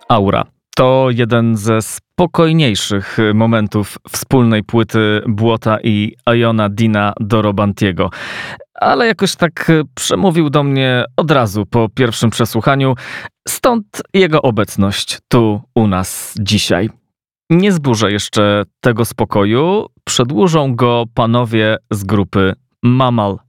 Aura. To jeden ze spokojniejszych momentów wspólnej płyty Błota i Iona Dina Dorobantiego. Ale jakoś tak przemówił do mnie od razu po pierwszym przesłuchaniu, stąd jego obecność tu u nas dzisiaj. Nie zburzę jeszcze tego spokoju, przedłużą go panowie z grupy Mamal